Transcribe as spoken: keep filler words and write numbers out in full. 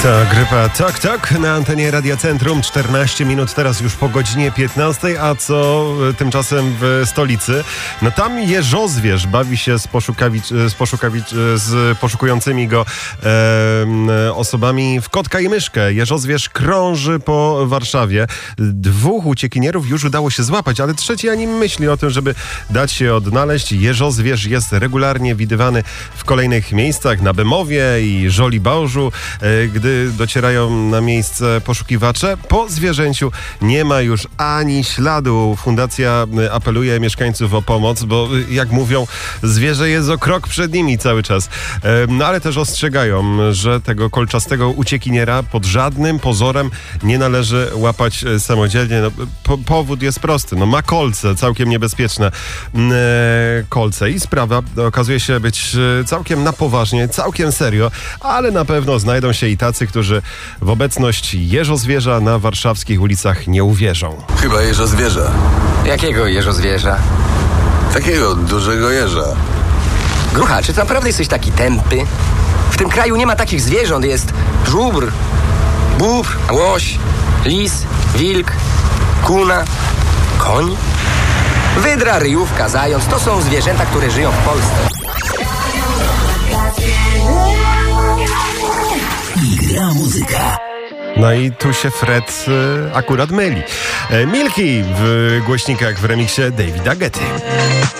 To grupa Tok Tok na antenie Radia Centrum. czternaście minut teraz już po godzinie piętnastej, a co tymczasem w stolicy? No tam jeżozwierz bawi się z, poszukawic, z, poszukawic, z poszukującymi go e, osobami w kotka i myszkę. Jeżozwierz krąży po Warszawie. Dwóch uciekinierów już udało się złapać, ale trzeci ani myśli o tym, żeby dać się odnaleźć. Jeżozwierz jest regularnie widywany w kolejnych miejscach, na Bemowie i Żoliborzu. E, gdy docierają na miejsce poszukiwacze, po zwierzęciu nie ma już ani śladu. Fundacja apeluje mieszkańców o pomoc, bo jak mówią, zwierzę jest o krok przed nimi cały czas. No ale też ostrzegają, że tego kolczastego uciekiniera pod żadnym pozorem nie należy łapać samodzielnie. No, po, powód jest prosty. No, ma kolce, całkiem niebezpieczne e, kolce i sprawa okazuje się być całkiem na poważnie, całkiem serio, ale na pewno znajdą się i tacy, którzy w obecność jeżozwierza na warszawskich ulicach nie uwierzą. Chyba jeżozwierza. Jakiego jeżozwierza? Takiego dużego jeża. Grucha, czy ty naprawdę jesteś taki tępy? W tym kraju nie ma takich zwierząt. Jest żubr, bóbr, łoś, lis, wilk, kuna, koń. Wydra, ryjówka, zając to są zwierzęta, które żyją w Polsce. I gra muzyka. No i tu się Fred y, akurat myli. E, Milki w głośnikach w remiksie Davida Getty.